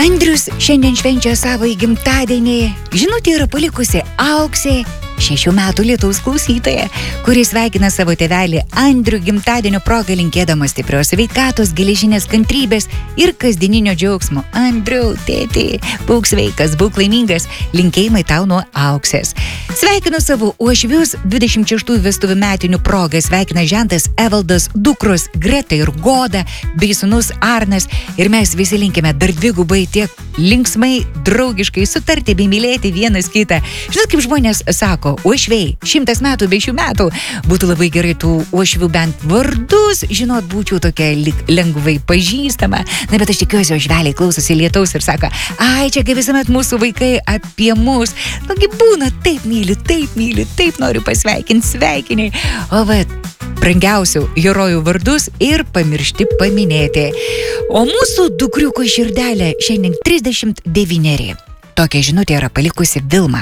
Andrius šiandien švenčia savo gimtadienį. Žinutė yra palikusi Auksė, 6 metų lietaus klausytoja, kuris sveikina savo tėvelį Andrių gimtadienio proga, linkėdamas stiprios sveikatos, geležinės kantrybės ir kasdieninio džiaugsmo. Andriau, tėti, būk sveikas, būk laimingas, linkėjimai tau nuo Auksės. Sveikinu savo uošvius 26 vestuvių metinių proga, sveikina žentas Evaldas, dukros Greta ir Goda, bei sūnus Arnas, ir mes visi linkime dar dvigubai tiek linksmai, draugiškai sutarti bei mylėti vienas kitą. Žinot, kaip žmonės sako, uošviai, 100 metų bei šių metų, būtų labai gerai tų uošvių bent vardus, žinot, būčiau tokia lengvai pažįstama. Na, bet aš tikiuosi, uošveliai klausosi lietaus ir sako, ai, čia kaip visuomet mūsų vaikai apie mus. Nugi būna, taip myliu, taip noriu pasveikinti, sveikiniai. O vat, brangiausių herojų vardus ir pamiršti paminėti. O mūsų dukriuko širdelė šiandien 39. Tokia žinutė yra palikusi Vilma,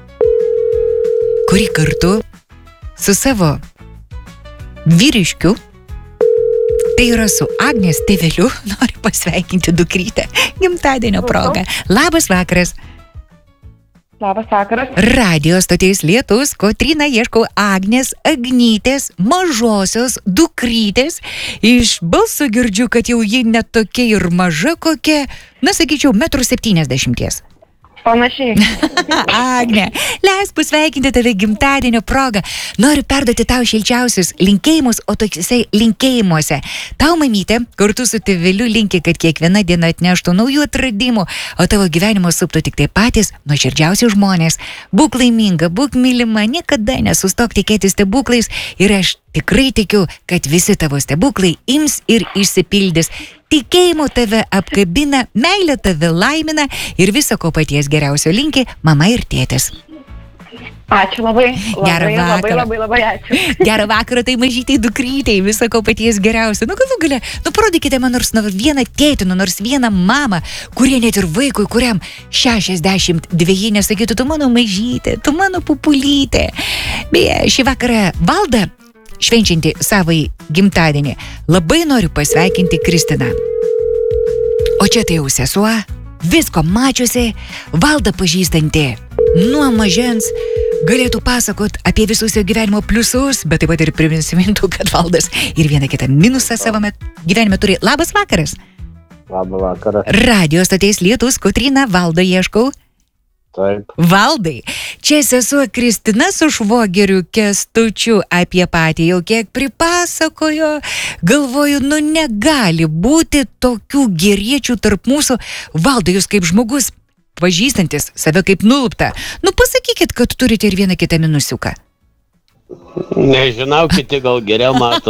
kuri kartu su savo vyriškiu, tai yra su Agnės tėveliu, nori pasveikinti dukrytę gimtadienio proga. Labas vakaras. Labas vakaras. Radio stoties Lietus, Kotryna, ieškau Agnės Agnytės, mažosios dukrytės. Iš balso girdžiu, kad jau ji net tokia ir maža kokia, na, sakyčiau, 1,70 m. Panašiai. Agne, leis pasveikinti tave gimtadienio proga. Noriu perduoti tau šilčiausius linkėjimus, o tokiuose linkėjimuose tau mamytė kartu su tėveliu linki, kad kiekviena diena atneštų naujų atradimų, o tavo gyvenimo suptų tik tai patys nuoširdžiausi žmonės. Būk laiminga, būk mylima, niekada nesustok tikėti stebuklais, ir aš tikrai tikiu, kad visi tavo stebuklai ims ir išsipildys. Tikėjimo tave apkabina, meilė tave laimina ir viso ko paties geriausio linki mama ir tėtis. Ačiū labai. Labai ačiū. Gerą vakarą tai mažytei dukrytei, viso ko paties geriausio. Nu, galų gale, parodykite man nors vieną tėtį, nors vieną mamą, kurie net ir vaikui, kuriam 62 nesakytų, tu mano mažytė, tu mano pupulytė. Beje, šį vakarą Valda, švenčianti savai gimtadienį, labai noriu pasveikinti Kristiną. O čia tai jau sesuo, visko mačiusi, Valdą pažįstanti nuo mažens, galėtų pasakot apie visus jo gyvenimo pliusus, bet taip pat ir prisimintų, kad Valdas ir vieną kitą minusą savo gyvenime turi. Labas vakaras. Labas vakaras. Radio stoties Lietus, Kotryna, Valdo ieškau. Taip. Valdai, čia sesuo Kristina su švogeriu Kęstučiu apie patį jau kiek pripasakojo. Galvoju, negali būti tokių geriečių tarp mūsų. Valdai, jūs kaip žmogus pažįstantis save kaip nuluptą, pasakykit, kad turite ir vieną kitą minusiuką. Nežinau, kiti gal geriau mato.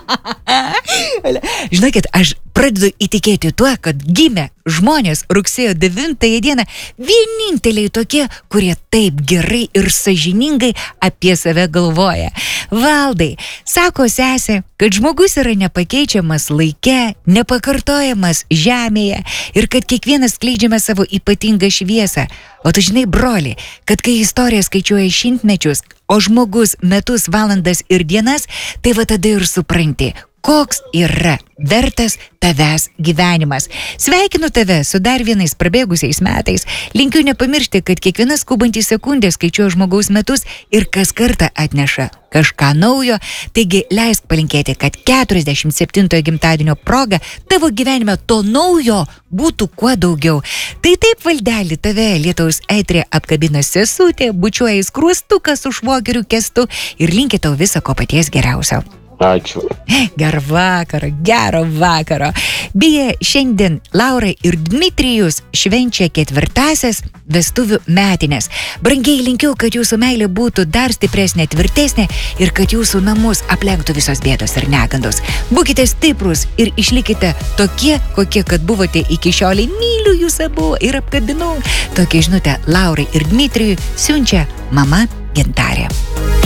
Žinokit, aš pradedu įtikėti tuo, kad gimė žmonės rugsėjo 9 dieną vieninteliai tokie, kurie taip gerai ir sąžiningai apie save galvoja. Valdai, sako sesė, kad žmogus yra nepakeičiamas laike, nepakartojamas žemėje ir kad kiekvienas skleidžiame savo ypatingą šviesą. O tu žinai, broli, kad kai istorija skaičiuoja šimtmečius, o žmogus metus, valandas ir dienas, tai va tada ir supranti, koks yra vertas tavęs gyvenimas. Sveikinu tave su dar vienais prabėgusiais metais. Linkiu nepamiršti, kad kiekviena skubanti sekundė skaičiuoja žmogaus metus ir kas kartą atneša kažką naujo. Taigi leisk palinkėti, kad 47 gimtadienio proga tavo gyvenime to naujo būtų kuo daugiau. Tai taip, Valdelį, tave Lietaus eteryje apkabina sesutė, bučiuoja į skruostuką su švogeriu Kęstu ir linki tau viso ko paties geriausio. Ačiū. Gero vakaro. Beje, šiandien Laura ir Dmitrijus švenčia 4-asias vestuvių metines. Brangiai linkiu, kad jūsų meilė būtų dar stipresnė, tvirtesnė ir kad jūsų namus aplenktų visos bėdos ir negandos. Būkite stiprus ir išlikite tokie, kokie kad buvote iki šiolei. Myliu jūs abu ir apkabinu. Tokią žinutę Laurai ir Dmitrijui siunčia mama Gintarė.